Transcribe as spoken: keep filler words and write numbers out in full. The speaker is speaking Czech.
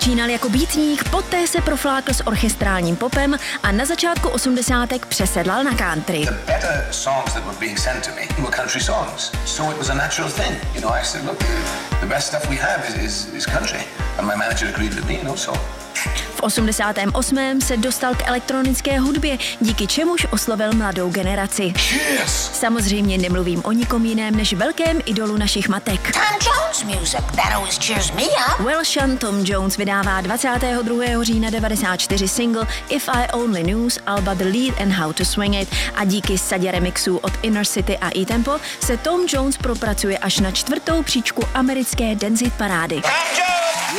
Začínal jako beatník, poté se proflákl s orchestrálním popem a na začátku osmdesátek přesedlal na country. The better songs that were being sent to me were country songs. So it was a natural thing. You know, I said, look, the best stuff we have is, is, is country. And my manager agreed with me, you know, so... V osmdesátém osmém se dostal k elektronické hudbě, díky čemuž oslovil mladou generaci. Yes. Samozřejmě nemluvím o nikom jiném než velkém idolu našich matek. Tom Jones music, that always cheers me up. Welshman Tom Jones vydává dvacátého druhého října devadesát čtyři single If I Only Knew z alba The Lead and How to Swing It a díky sadě remixů od Inner City a E-Tempo se Tom Jones propracuje až na čtvrtou příčku americké dance hit parády. Tom Jones!